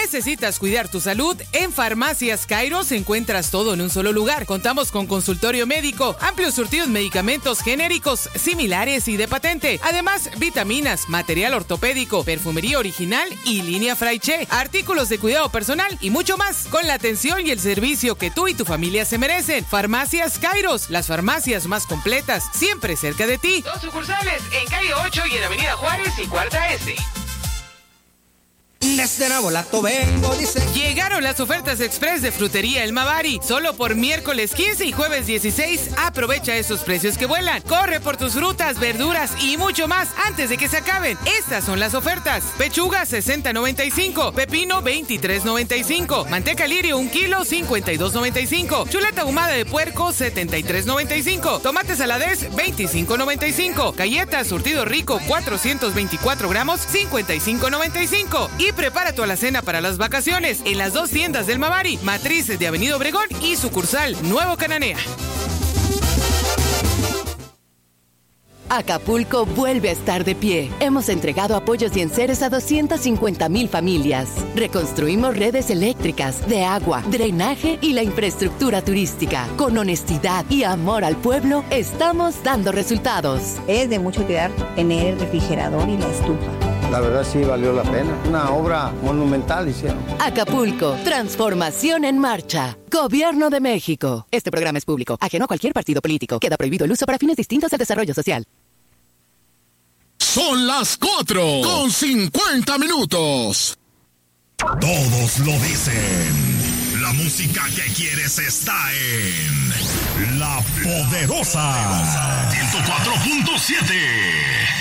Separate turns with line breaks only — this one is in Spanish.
¿Necesitas cuidar tu salud? En Farmacias Kairos encuentras todo en un solo lugar. Contamos con consultorio médico, amplio surtido en medicamentos genéricos, similares y de patente. Además, vitaminas, material ortopédico, perfumería original y línea Fraiche, artículos de cuidado personal y mucho más, con la atención y el servicio que tú y tu familia se merecen. Farmacias Kairos, las farmacias más completas, siempre cerca de ti. 2 sucursales en calle 8 y en avenida Juárez y Cuarta S.
Desde Navolato vengo, dice.
Llegaron las ofertas express de Frutería El Mavari. Solo por miércoles 15 y jueves 16. Aprovecha esos precios que vuelan. Corre por tus frutas, verduras y mucho más antes de que se acaben. Estas son las ofertas. Pechuga 60.95. Pepino 23.95. Manteca lirio 1 kilo 52.95. Chuleta ahumada de puerco 73.95. Tomate saladez 25.95. Galletas surtido rico 424 gramos 55.95. Y prepara tu alacena para las vacaciones en las 2 tiendas del Mavari, Matrices de Avenida Obregón y sucursal Nuevo Cananea.
Acapulco vuelve a estar de pie. Hemos entregado apoyos y enseres a 250,000 familias. Reconstruimos redes eléctricas, de agua, drenaje y la infraestructura turística. Con honestidad y amor al pueblo, estamos dando resultados.
Es de mucha utilidad tener el refrigerador y la estufa.
La verdad sí valió la pena. Una obra monumental hicieron.
Acapulco, transformación en marcha. Gobierno de México. Este programa es público, ajeno a cualquier partido político. Queda prohibido el uso para fines distintos al desarrollo social.
Son las 4:50.
Todos lo dicen. La música que quieres está en La Poderosa 104.7.